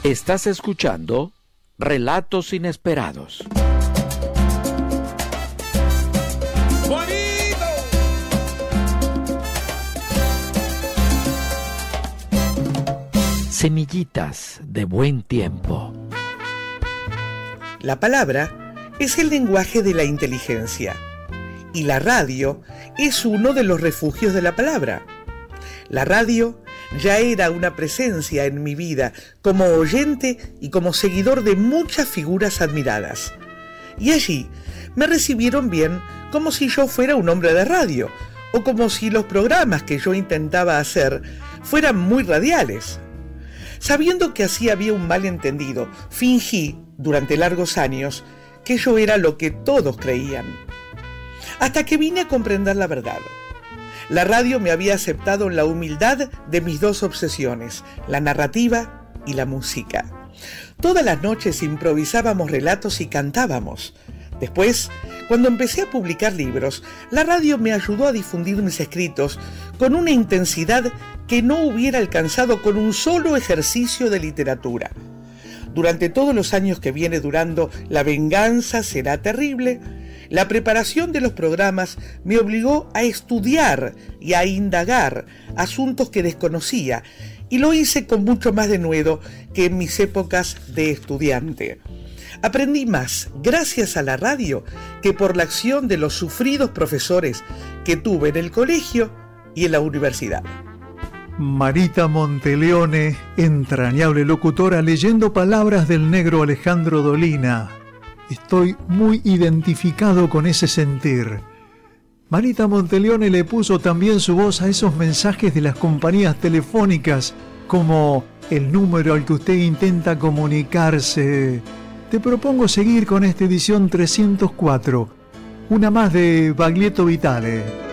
Estás escuchando Relatos Inesperados. ¡Bonito! Semillitas de buen tiempo. La palabra es el lenguaje de la inteligencia y la radio es uno de los refugios de la palabra. La radio ya era una presencia en mi vida como oyente y como seguidor de muchas figuras admiradas. Y allí me recibieron bien como si yo fuera un hombre de radio o como si los programas que yo intentaba hacer fueran muy radiales. Sabiendo que así había un malentendido, fingí durante largos años que yo era lo que todos creían. Hasta que vine a comprender la verdad. La radio me había aceptado en la humildad de mis dos obsesiones, la narrativa y la música. Todas las noches improvisábamos relatos y cantábamos. Después, cuando empecé a publicar libros, la radio me ayudó a difundir mis escritos con una intensidad que no hubiera alcanzado con un solo ejercicio de literatura. Durante todos los años que viene durando La venganza será terrible, la preparación de los programas me obligó a estudiar y a indagar asuntos que desconocía, y lo hice con mucho más denuedo que en mis épocas de estudiante. Aprendí más gracias a la radio que por la acción de los sufridos profesores que tuve en el colegio y en la universidad. Marita Monteleone, entrañable locutora, leyendo palabras del negro Alejandro Dolina. Estoy muy identificado con ese sentir. Marita Monteleone le puso también su voz a esos mensajes de las compañías telefónicas, como el número al que usted intenta comunicarse. Te propongo seguir con esta edición 304, una más de Baglietto Vitale.